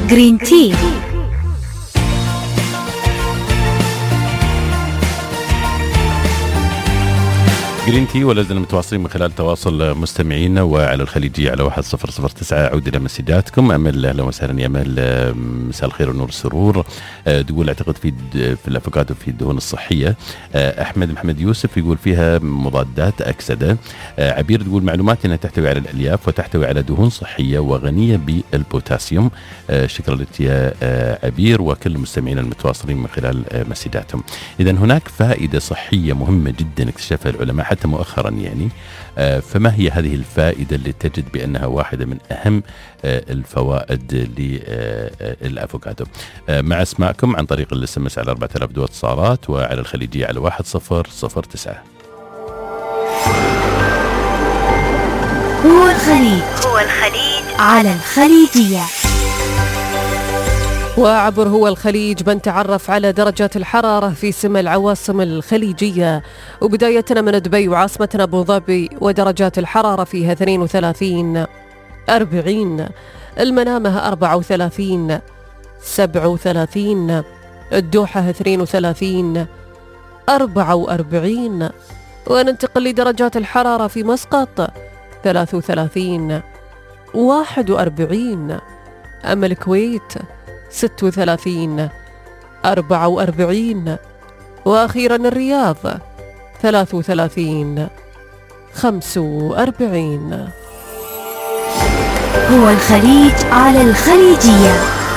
جرين تي. جرين تي ولا زلنا متواصلين من خلال تواصل مستمعينا وعلى الخليجية على 1009. أعود إلى مسجاتكم. أمل أهلا وسهلا يا أمل، مساء الخير والنور السرور. تقول أعتقد في الأفوكادو في الدهون الصحية. أحمد محمد يوسف يقول فيها مضادات أكسدة. عبير تقول معلومات أنها تحتوي على الألياف وتحتوي على دهون صحية وغنية بالبوتاسيوم. شكرا لك يا عبير وكل المستمعين المتواصلين من خلال مسجاتهم. إذن هناك فائدة صحية مهمة جدا اكتشفها العلماء حتى مؤخرا يعني. فما هي هذه الفائدة اللي تجد بأنها واحدة من أهم الفوائد للأفوكادو؟ مع اسماءكم عن طريق الSMS على 4000 دول اتصالات وعلى الخليجية على 1009. هو الخليج على الخليجية. وعبر هو الخليج بنتعرف على درجات الحرارة في سمى العواصم الخليجية، وبدايتنا من دبي وعاصمتنا أبو ظبي، ودرجات الحرارة فيها 32 40، المنامة 34 37، الدوحة 32 44. وننتقل لدرجات الحرارة في مسقط 33 41، أما الكويت 36 44، وأخيرا الرياض 33 45. هو الخليج على الخليجية.